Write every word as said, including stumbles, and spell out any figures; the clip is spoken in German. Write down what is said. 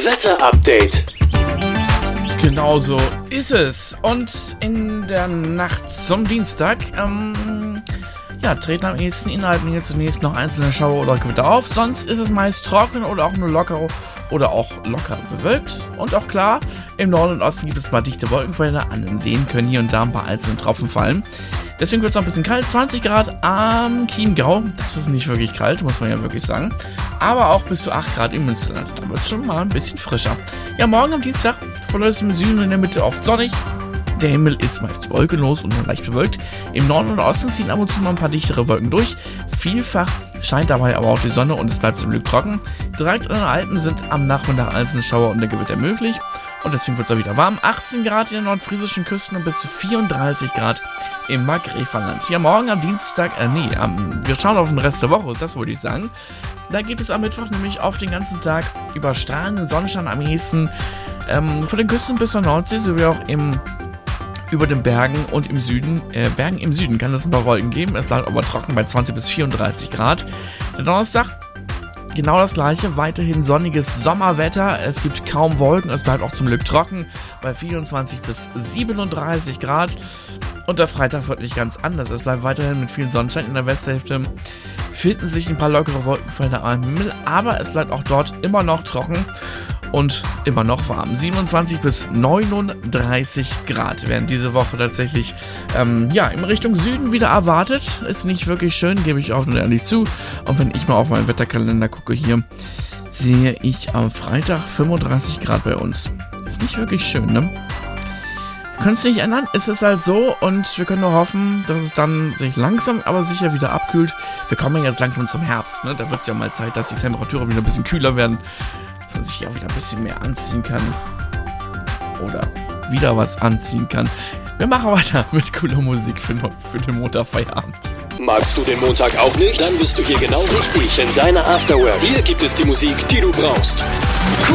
Wetter-Update. Genau so ist es. Und in der Nacht zum Dienstag, ähm, ja, treten am ehesten innerhalb hier zunächst noch einzelne Schauer oder Gewitter auf. Sonst ist es meist trocken oder auch nur locker oder auch locker bewölkt. Und auch klar, im Norden und Osten gibt es mal dichte Wolkenfelder. An den Seen können hier und da ein paar einzelne Tropfen fallen. Deswegen wird es noch ein bisschen kalt. zwanzig Grad am Chiemgau. Das ist nicht wirklich kalt, muss man ja wirklich sagen. Aber auch bis zu acht Grad im Münsterland. Da wird es schon mal ein bisschen frischer. Ja, morgen am Dienstag verläuft es im Süden und in der Mitte oft sonnig. Der Himmel ist meist wolkenlos und nur leicht bewölkt. Im Norden und Osten ziehen ab und zu mal ein paar dichtere Wolken durch. Vielfach scheint dabei aber auch die Sonne und es bleibt zum Glück trocken. Direkt in den Alpen sind am Nachmittag einzelne Schauer und der Gewitter möglich. Und deswegen wird es auch wieder warm. achtzehn Grad in den nordfriesischen Küsten und bis zu vierunddreißig Grad im Markgräflerland. Hier morgen am Dienstag, äh nee, am, wir schauen auf den Rest der Woche, das wollte ich sagen. Da gibt es am Mittwoch nämlich auf den ganzen Tag über strahlenden Sonnenschein am ehesten ähm, von den Küsten bis zur Nordsee sowie auch im über den Bergen und im Süden, äh, Bergen im Süden kann es ein paar Wolken geben. Es bleibt aber trocken bei zwanzig bis vierunddreißig Grad. Der Donnerstag, genau das gleiche, weiterhin sonniges Sommerwetter. Es gibt kaum Wolken, es bleibt auch zum Glück trocken bei vierundzwanzig bis siebenunddreißig Grad. Und der Freitag wird nicht ganz anders. Es bleibt weiterhin mit viel Sonnenschein in der Westhälfte. Finden sich ein paar lockere Wolkenfelder am Himmel, aber es bleibt auch dort immer noch trocken und immer noch warm. siebenundzwanzig bis neununddreißig Grad werden diese Woche tatsächlich ähm, ja, in Richtung Süden wieder erwartet. Ist nicht wirklich schön, gebe ich auch nur ehrlich zu. Und wenn ich mal auf meinen Wetterkalender gucke hier, sehe ich am Freitag fünfunddreißig Grad bei uns. Ist nicht wirklich schön, ne? Wir können es nicht ändern, es ist halt so und wir können nur hoffen, dass es dann sich langsam, aber sicher wieder abkühlt. Wir kommen ja jetzt langsam zum Herbst, ne? Da wird es ja mal Zeit, dass die Temperaturen wieder ein bisschen kühler werden, dass man sich auch wieder ein bisschen mehr anziehen kann oder wieder was anziehen kann. Wir machen weiter mit cooler Musik für, für den Montagfeierabend. Magst du den Montag auch nicht? Dann bist du hier genau richtig in deiner Afterwork. Hier gibt es die Musik, die du brauchst.